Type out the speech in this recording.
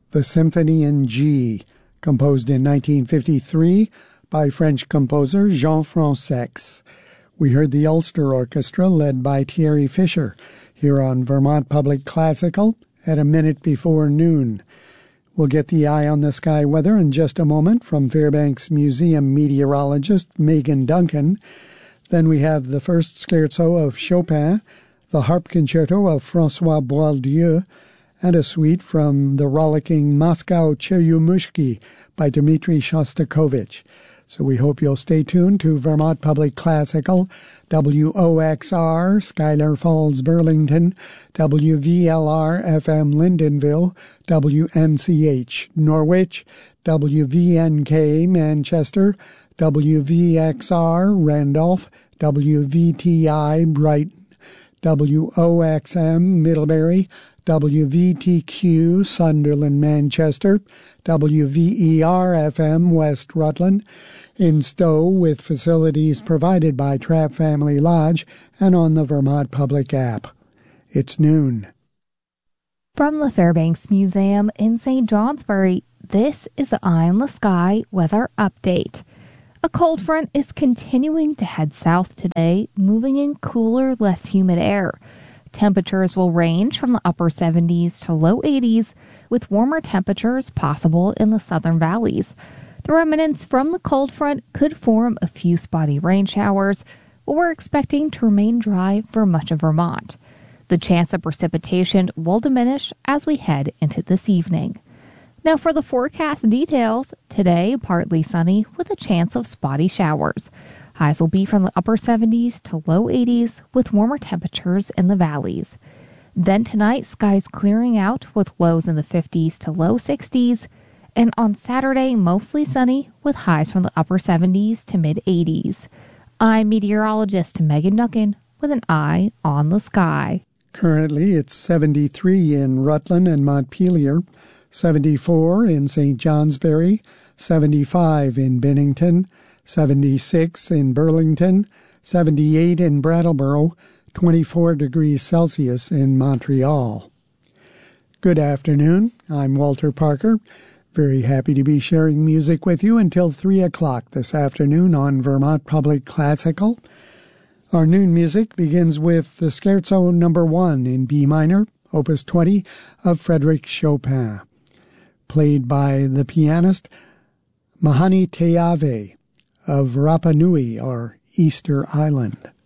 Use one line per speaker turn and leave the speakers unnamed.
the Symphony in G, composed in 1953 by French composer Jean Fransex. We heard the Ulster Orchestra led by Thierry Fisher here on Vermont Public Classical at a minute before noon. We'll get the eye on the sky weather in just a moment from Fairbanks Museum meteorologist Megan Duncan. Then we have the first scherzo of Chopin, the harp concerto of François Boieldieu, and a suite from the rollicking Moscow Cherumushki by Dmitri Shostakovich. So we hope you'll stay tuned to Vermont Public Classical, WOXR, Schuyler Falls, Burlington, WVLR-FM, Lyndonville, WNCH, Norwich, WVNK, Manchester, WVXR, Randolph, WVTI, Brighton, WOXM, Middlebury, WVTQ, Sunderland, Manchester, WVER-FM, West Rutland, in Stowe with facilities provided by Trapp Family Lodge and on the Vermont Public app. It's noon.
From the Fairbanks Museum in St. Johnsbury, this is the Eye on the Sky weather update. A cold front is continuing to head south today, moving in cooler, less humid air. Temperatures will range from the upper 70s to low 80s, with warmer temperatures possible in the southern valleys. The remnants from the cold front could form a few spotty rain showers, but we're expecting to remain dry for much of Vermont. The chance of precipitation will diminish as we head into this evening. Now for the forecast details, today partly sunny with a chance of spotty showers. Highs will be from the upper 70s to low 80s with warmer temperatures in the valleys. Then tonight, skies clearing out with lows in the 50s to low 60s. And on Saturday, mostly sunny with highs from the upper 70s to mid 80s. I'm meteorologist Megan Duncan with an eye on the sky.
Currently, it's 73 in Rutland and Montpelier, 74 in St. Johnsbury, 75 in Bennington, 76 in Burlington, 78 in Brattleboro, 24 degrees Celsius in Montreal. Good afternoon. I'm Walter Parker. Very happy to be sharing music with you until 3 o'clock this afternoon on Vermont Public Classical. Our noon music begins with the Scherzo No. 1 in B minor, Opus 20 of Frédéric Chopin, played by the pianist Mahani Teave of Rapa Nui, or Easter Island.